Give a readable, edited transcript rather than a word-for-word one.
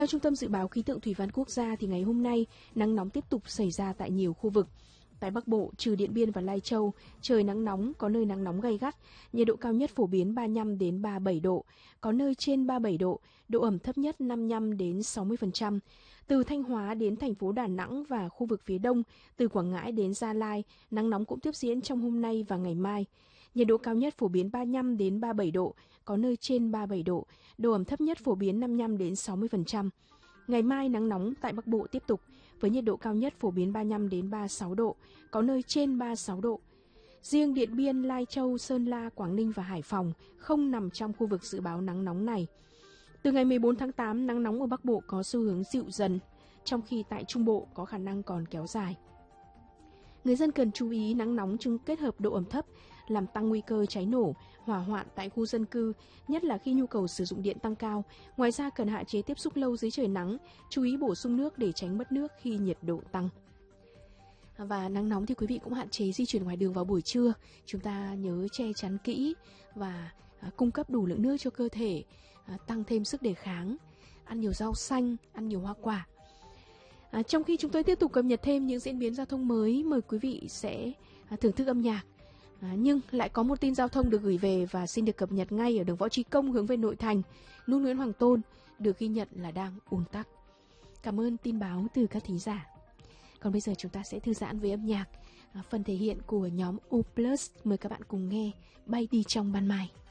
Theo Trung tâm Dự báo Khí tượng Thủy văn Quốc gia thì ngày hôm nay nắng nóng tiếp tục xảy ra tại nhiều khu vực. Tại Bắc Bộ, trừ Điện Biên và Lai Châu, trời nắng nóng, có nơi nắng nóng gay gắt, nhiệt độ cao nhất phổ biến 35 đến 37 độ, có nơi trên 37 độ, độ ẩm thấp nhất 55 đến 60%. Từ Thanh Hóa đến thành phố Đà Nẵng và khu vực phía Đông, từ Quảng Ngãi đến Gia Lai, nắng nóng cũng tiếp diễn trong hôm nay và ngày mai. Nhiệt độ cao nhất phổ biến 35 đến 37 độ, có nơi trên 37 độ, độ ẩm thấp nhất phổ biến 55 đến 60%. Ngày mai nắng nóng tại Bắc Bộ tiếp tục với nhiệt độ cao nhất phổ biến 35 đến 36 độ, có nơi trên 36 độ. Riêng Điện Biên, Lai Châu, Sơn La, Quảng Ninh và Hải Phòng không nằm trong khu vực dự báo nắng nóng này. Từ ngày 14 tháng 8, nắng nóng ở Bắc Bộ có xu hướng dịu dần, trong khi tại Trung Bộ có khả năng còn kéo dài. Người dân cần chú ý nắng nóng chung kết hợp độ ẩm thấp làm tăng nguy cơ cháy nổ, hỏa hoạn tại khu dân cư, nhất là khi nhu cầu sử dụng điện tăng cao. Ngoài ra cần hạn chế tiếp xúc lâu dưới trời nắng, chú ý bổ sung nước để tránh mất nước khi nhiệt độ tăng. Và nắng nóng thì quý vị cũng hạn chế di chuyển ngoài đường vào buổi trưa. Chúng ta nhớ che chắn kỹ và cung cấp đủ lượng nước cho cơ thể, tăng thêm sức đề kháng, ăn nhiều rau xanh, ăn nhiều hoa quả. Trong khi chúng tôi tiếp tục cập nhật thêm những diễn biến giao thông mới, mời quý vị sẽ thưởng thức âm nhạc. Nhưng lại có một tin giao thông được gửi về và xin được cập nhật ngay ở đường Võ Trí Công hướng về nội thành, nút Nguyễn Hoàng Tôn được ghi nhận là đang ùn tắc. Cảm ơn tin báo từ các thính giả. Còn bây giờ chúng ta sẽ thư giãn với âm nhạc, phần thể hiện của nhóm U+. Mời các bạn cùng nghe Bay đi trong ban mai.